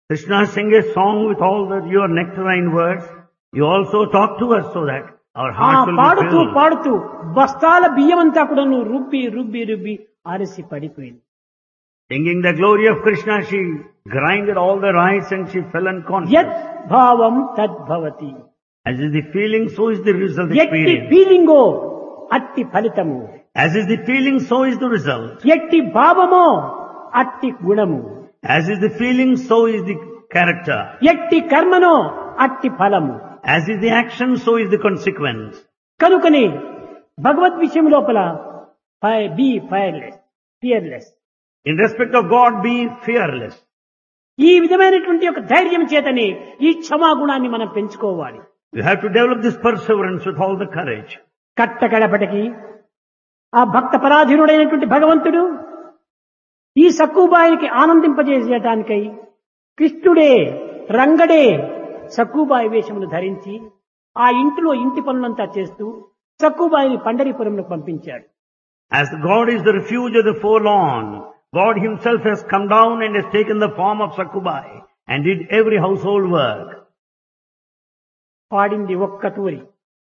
Krishna sing a song with all your nectarine words. You also talk to us so that our ఆ hearts will be పాడుతూ filled. పాడుతూ బస్తాల బియ్యమంతా కూడా రుబ్బి ఆలసి పడిపోయింది. Singing the glory of Krishna, she grinded all the rice and she fell unconscious. యత్ భావం తద్భవతి. As is the feeling, so is the result ఎట్టి experience. ఫీలింగో అట్టి ఫలితము. As is the feeling, so is the result. ఎట్టి భావమో అట్టి గుణము. As is the feeling, so is the character. ఎట్టి కర్మనో అట్టి ఫలము. As is the action, so is the consequence. కనుకనే భగవద్ విషయం లోపల be fearless. In respect of God, be fearless. ఈ విధమైనటువంటి ఒక ధైర్యం చేతనే ఈ క్షమాగుణాన్ని మనం పెంచుకోవాలి. You have to develop this perseverance with all the courage. కట్టకడపటికి ఆ భక్త పరాధీనుడైనటువంటి భగవంతుడు ఈ సక్కుబాయికి ఆనందింపజేసేటానికై కృష్ణుడే రంగడే సక్కుబాయి వేషమును ధరించి ఆ ఇంటిలో ఇంటి పనులంతా చేస్తూ సక్కుబాయిని పండరీపురంలో పంపించాడు. As God is the refuge of the forlorn, God himself has come down and has taken the form of Sakkubai and did every household work. పాడింది ఒక్క తూరి.